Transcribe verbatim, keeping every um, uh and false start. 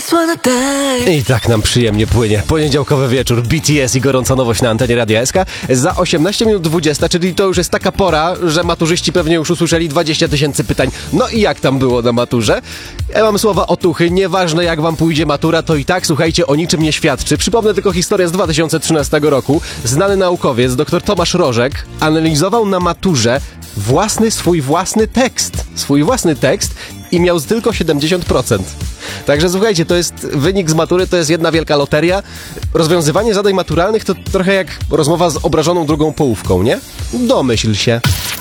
I tak nam przyjemnie płynie. Poniedziałkowy wieczór, B T S i gorąca nowość na antenie Radia S K. Za osiemnaście minut dwadzieścia, czyli to już jest taka pora, że maturzyści pewnie już usłyszeli dwadzieścia tysięcy pytań. No i jak tam było na maturze? Ja mam słowa otuchy, nieważne jak wam pójdzie matura, to i tak, słuchajcie, o niczym nie świadczy. Przypomnę tylko historię z dwa tysiące trzynastego roku. Znany naukowiec, dr Tomasz Rożek, analizował na maturze własny, swój własny tekst. Swój własny tekst i miał tylko siedemdziesiąt procent. Także słuchajcie, to jest wynik z matury, to jest jedna wielka loteria. Rozwiązywanie zadań maturalnych to trochę jak rozmowa z obrażoną drugą połówką, nie? Domyśl się.